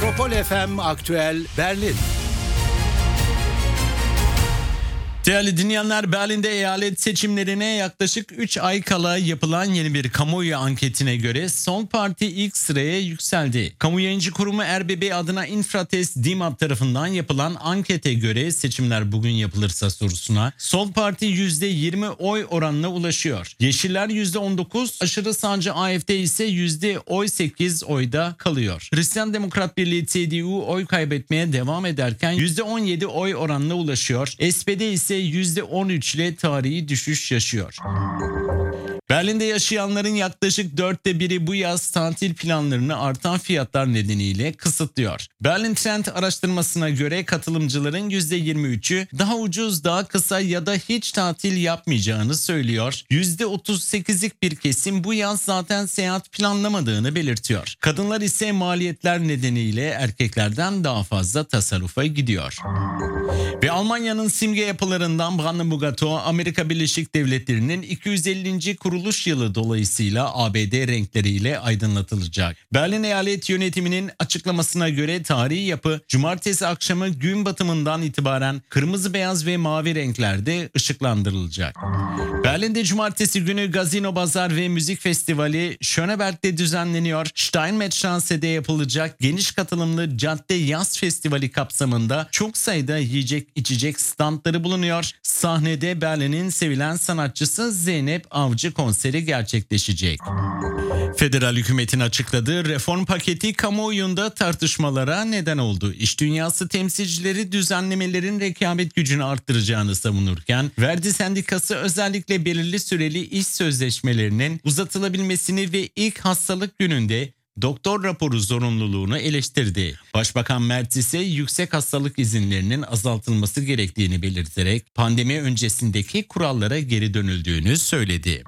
Metropol FM Aktüel Berlin. Değerli dinleyenler, Berlin'de eyalet seçimlerine yaklaşık 3 ay kala yapılan yeni bir kamuoyu anketine göre Sol Parti ilk sıraya yükseldi. Kamu yayıncı kurumu RBB adına Infratest DİMAP tarafından yapılan ankete göre seçimler bugün yapılırsa sorusuna Sol Parti %20 oy oranına ulaşıyor. Yeşiller %19, aşırı sağcı AfD ise %8 oyda kalıyor. Hristiyan Demokrat Birliği CDU oy kaybetmeye devam ederken %17 oy oranına ulaşıyor. SPD ise %13 ile tarihi düşüş yaşıyor. Berlin'de yaşayanların yaklaşık 1/4 bu yaz tatil planlarını artan fiyatlar nedeniyle kısıtlıyor. Berlin Trend araştırmasına göre katılımcıların %23'ü daha ucuz, daha kısa ya da hiç tatil yapmayacağını söylüyor. %38'lik bir kesim bu yaz zaten seyahat planlamadığını belirtiyor. Kadınlar ise maliyetler nedeniyle erkeklerden daha fazla tasarrufa gidiyor. Ve Almanya'nın simge yapılarından Brandenburg Tor, Amerika Birleşik Devletleri'nin 250. kuruluş yılı dolayısıyla ABD renkleriyle aydınlatılacak. Berlin Eyalet Yönetimi'nin açıklamasına göre tarihi yapı cumartesi akşamı gün batımından itibaren kırmızı, beyaz ve mavi renklerde ışıklandırılacak. Berlin'de cumartesi günü Gazino Bazar ve Müzik Festivali Schöneberg'de düzenleniyor. Steinmetzstraße'de yapılacak geniş katılımlı Cadde Yaz Festivali kapsamında çok sayıda yiyecek içecek standları bulunuyor. Sahnede Berlin'in sevilen sanatçısı Zeynep Avcı konseri gerçekleşecek. Federal hükümetin açıkladığı reform paketi kamuoyunda tartışmalara neden oldu. İş dünyası temsilcileri düzenlemelerin rekabet gücünü arttıracağını savunurken, Verdi Sendikası özellikle belirli süreli iş sözleşmelerinin uzatılabilmesini ve ilk hastalık gününde doktor raporu zorunluluğunu eleştirdi. Başbakan Merz ise yüksek hastalık izinlerinin azaltılması gerektiğini belirterek pandemi öncesindeki kurallara geri dönüldüğünü söyledi.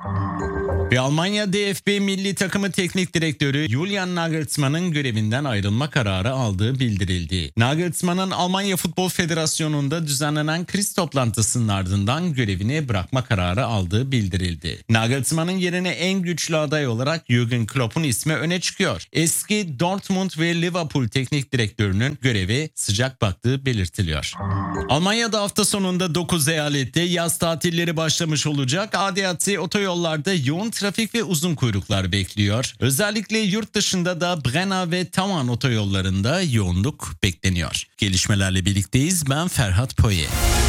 Ve Almanya DFB milli takımı teknik direktörü Julian Nagelsmann'ın görevinden ayrılma kararı aldığı bildirildi. Nagelsmann'ın Almanya Futbol Federasyonu'nda düzenlenen kriz toplantısının ardından görevini bırakma kararı aldığı bildirildi. Nagelsmann'ın yerine en güçlü aday olarak Jürgen Klopp'un ismi öne çıkıyor. Eski Dortmund ve Liverpool teknik direktörünün göreve sıcak baktığı belirtiliyor. Almanya'da hafta sonunda 9 eyalette yaz tatilleri başlamış olacak. ADAC otoyollarda yoğun trafik ve uzun kuyruklar bekliyor. Özellikle yurt dışında da Brenner ve Tavan otoyollarında yoğunluk bekleniyor. Gelişmelerle birlikteyiz. Ben Ferhat Poye.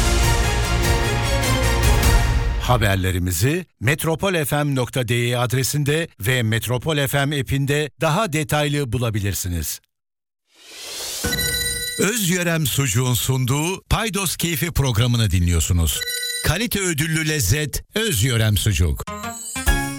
Haberlerimizi metropolfm.de adresinde ve Metropol FM app'inde daha detaylı bulabilirsiniz. Özyörem Sucuğun sunduğu Paydos Keyfi programını dinliyorsunuz. Kalite ödüllü lezzet Özyörem Sucuk.